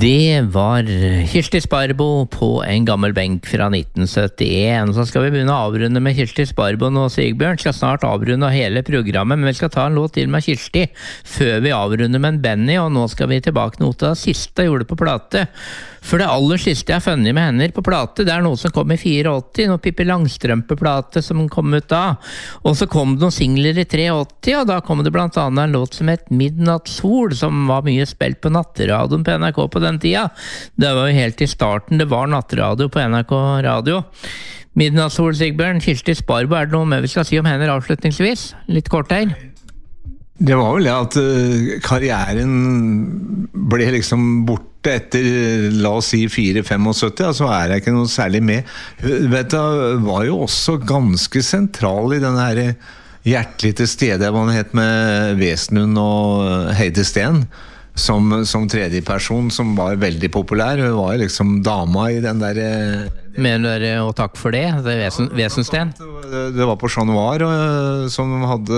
Det var Kirsti Sparbo på en gammel benk fra 1971. Så skal vi begynne å avrunde med Kirsti Sparbo nå, Sigbjørn. Skal snart avrunde hele programmet, men vi skal ta en låt til med Kirsti før vi avrunder med en Benny, og nå skal vi tilbake noe til det siste jeg gjorde på plate. For det aller siste jeg har funnet med henne på plate, det er noe som kom i 84, noe Pippi Langstrømpe-plate som kom ut da. Og så kom det noen singler i 83, og da kom det blant annet en låt som het Midnattssol, som var mye spilt på natteradioen på NRK på den tida. Det var jo helt i starten, det var nattradio på NRK Radio. Midnattssol, Sigbjørn, Kirsti Sparbo, er det noe mer vi skal si om henne avslutningsvis? Litt kort her. Det var vel det at karrieren ble liksom borte etter, la oss si, 4-75, altså er jeg ikke noe særlig med. Vet du, var jo også ganske sentral i den her hjertelige til stede man het med Wesenlund og Heide Steen, som tredje person, som var veldig populær. Hun var liksom dama i den der... Mener dere, og takk for det, Wesensten? Det var på Chat Noir, som hadde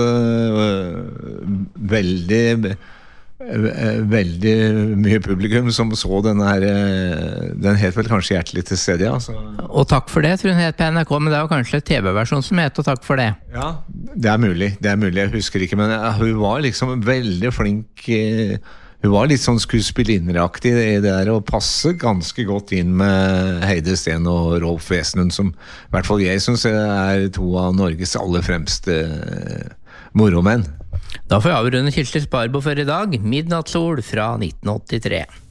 veldig mye publikum som så denne her, den het vel kanskje hjertelig til stede, ja. Så. Og takk for det, tror hun het på NRK, men det er jo kanskje TV-versjon som het, og takk for det. Ja, det er mulig, jeg husker ikke, men hun var liksom veldig flink, hun var litt sånn skuespillerinneraktig i det der, og passet ganske godt inn med Heide Steen og Rolf Wesenlund, som i hvert fall jeg synes er to av Norges aller fremste moromenn. Da får jeg avrunde Kirsti Sparbo for i dag. Midnattssol fra 1983.